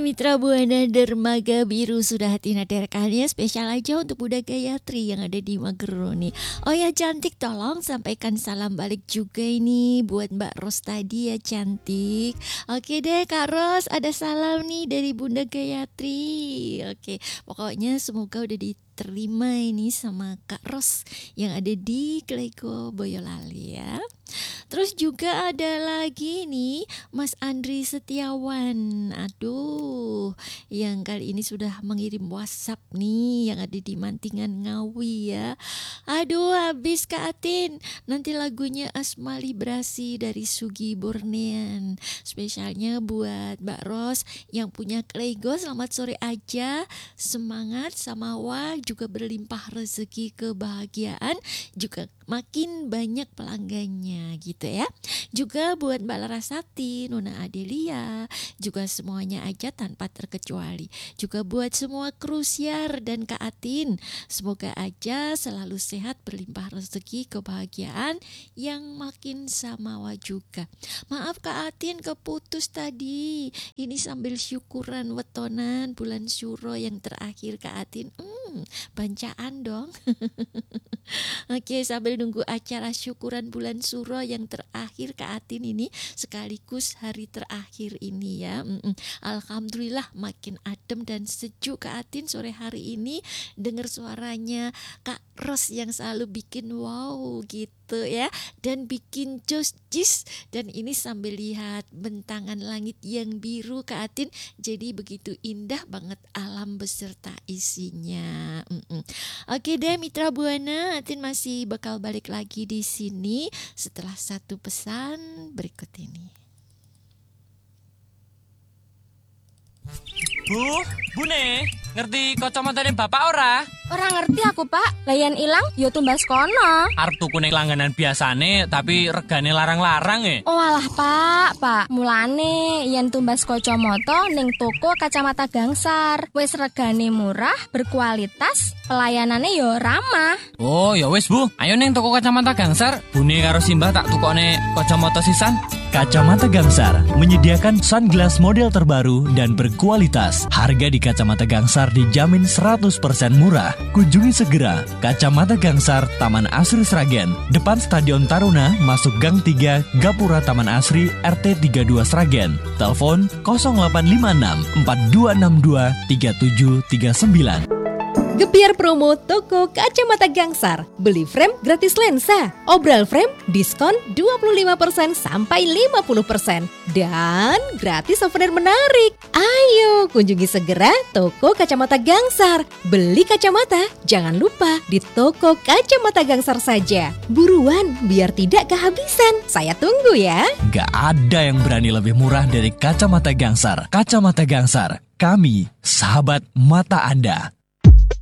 Mitra Buana Dermaga Biru sudah hadirkannya spesial aja untuk Bunda Gayatri yang ada di Magerow nih. Oh ya cantik, tolong sampaikan salam balik juga ini buat Mbak Ros tadi ya cantik. Oke deh Kak Ros, ada salam nih dari Bunda Gayatri. Oke, pokoknya semoga udah diterima ini sama Kak Ros yang ada di Klego Boyolali ya. Terus juga ada lagi nih Mas Andri Setiawan. Aduh, yang kali ini sudah mengirim WhatsApp nih yang ada di Mantingan Ngawi ya. Aduh, habis Kak Atin. Nanti lagunya Asma Librasi dari Sugi Bornean. Spesialnya buat Mbak Ros yang punya Klego. Selamat sore aja. Semangat sama wah juga berlimpah rezeki kebahagiaan, juga makin banyak pelanggannya gitu ya. Juga buat Mbak Larasati, Nona Adelia, juga semuanya aja tanpa terkecuali. Juga buat semua krusiar dan Kak Atin, semoga aja selalu sehat, berlimpah rezeki, kebahagiaan yang makin samawa juga. Maaf Kak Atin keputus tadi. Ini sambil syukuran wetonan bulan Syuro yang terakhir Kak Atin. Bancaan dong. Oke, sambil nunggu acara syukuran bulan Syuro yang terakhir Kak Atin ini sekaligus hari terakhir ini ya. Alhamdulillah makin adem dan sejuk Kak Atin sore hari ini. Dengar suaranya Kak Ros yang selalu bikin wow gitu ya, dan bikin jis. Dan ini sambil lihat bentangan langit yang biru Kak Atin, jadi begitu indah banget alam beserta isinya. Oke deh Mitra Buana, Atin masih bakal balik lagi di sini setelah satu pesan berikut ini. Bu ne, ngerti kacamatane bapak ora? Ora ngerti aku pak, layan ilang yo tumbas kono. Arep tuku ning langganan biasane tapi regane larang-larang e. Oh alah pak, mulane yen tumbas kacamata ning toko Kacamata Gangsar. Wis regane murah, berkualitas, pelayanane yo ramah. Oh ya wis Bu, ayo ning toko Kacamata Gangsar. Bune karo Simbah tak tukone kacamata sisan. Kacamata Gangsar menyediakan sunglass model terbaru dan berkualitas. Harga di Kacamata Gangsar dijamin 100% murah. Kunjungi segera Kacamata Gangsar, Taman Asri Sragen, depan Stadion Taruna, masuk Gang 3, Gapura Taman Asri, RT 32 Sragen. Telepon 0856 4262 3739. Gebiar promo toko Kacamata Gangsar. Beli frame gratis lensa. Obral frame diskon 25% sampai 50%. Dan gratis souvenir menarik. Ayo kunjungi segera toko Kacamata Gangsar. Beli kacamata jangan lupa di toko Kacamata Gangsar saja. Buruan biar tidak kehabisan. Saya tunggu ya. Gak ada yang berani lebih murah dari Kacamata Gangsar. Kacamata Gangsar, kami sahabat mata Anda.